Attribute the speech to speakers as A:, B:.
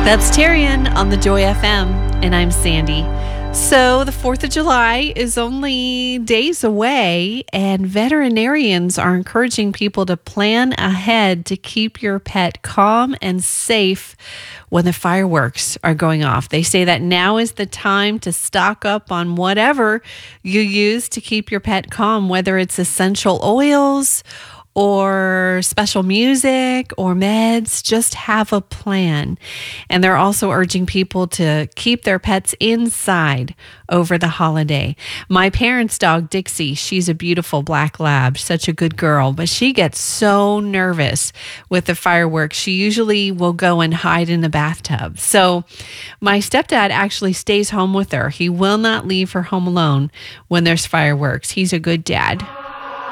A: That's Tyrion on the Joy FM, and I'm Sandy. So the 4th of July is only days away, and veterinarians are encouraging people to plan ahead to keep your pet calm and safe when the fireworks are going off. They say that now is the time to stock up on whatever you use to keep your pet calm, whether it's essential oils or special music or meds. Just have a plan. And they're also urging people to keep their pets inside over the holiday. My parents' dog, Dixie, she's a beautiful black lab, such a good girl, but she gets so nervous with the fireworks. She usually will go and hide in the bathtub. So my stepdad actually stays home with her. He will not leave her home alone when there's fireworks. He's a good dad.